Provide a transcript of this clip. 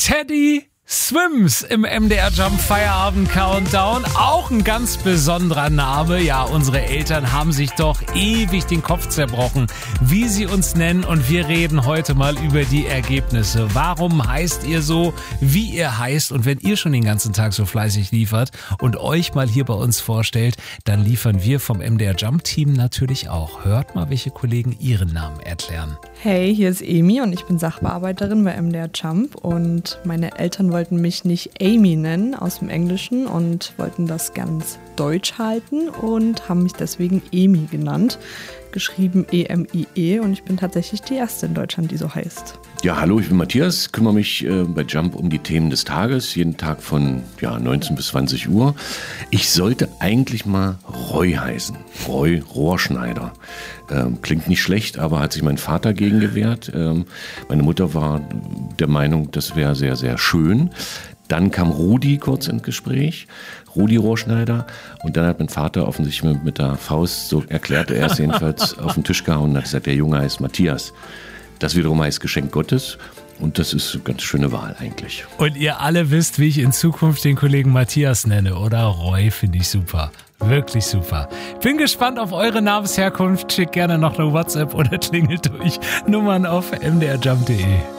Teddy Swims im MDR Jump Feierabend Countdown. Auch ein ganz besonderer Name. Ja, unsere Eltern haben sich doch ewig den Kopf zerbrochen, wie sie uns nennen. Und wir reden heute mal über die Ergebnisse. Warum heißt ihr so, wie ihr heißt? Und wenn ihr schon den ganzen Tag so fleißig liefert und euch mal hier bei uns vorstellt, dann liefern wir vom MDR Jump Team natürlich auch. Hört mal, welche Kollegen ihren Namen erklären. Hey, hier ist Emi und ich bin Sachbearbeiterin bei MDR Jump. Und meine Eltern wollten mich nicht Amy nennen aus dem Englischen und wollten das ganz deutsch halten und haben mich deswegen Emi genannt, geschrieben E-M-I-E, und ich bin tatsächlich die erste in Deutschland, die so heißt. Ja, hallo, ich bin Matthias, kümmere mich bei Jump um die Themen des Tages, jeden Tag von 19 bis 20 Uhr. Ich sollte eigentlich mal Roy heißen, Roy Rohrschneider. Klingt nicht schlecht, aber hat sich mein Vater gegen gewehrt. Meine Mutter war der Meinung, das wäre sehr, sehr schön. Dann kam Rudi kurz ins Gespräch, Rudi Rohrschneider. Und dann hat mein Vater offensichtlich mit der Faust, so erklärte er es jedenfalls, auf den Tisch gehauen und hat gesagt, der Junge heißt Matthias. Das wiederum heißt Geschenk Gottes. Und das ist eine ganz schöne Wahl eigentlich. Und ihr alle wisst, wie ich in Zukunft den Kollegen Matthias nenne, oder? Roy finde ich super. Wirklich super. Bin gespannt auf eure Namensherkunft. Schickt gerne noch eine WhatsApp oder klingelt durch. Nummern auf mdrjump.de.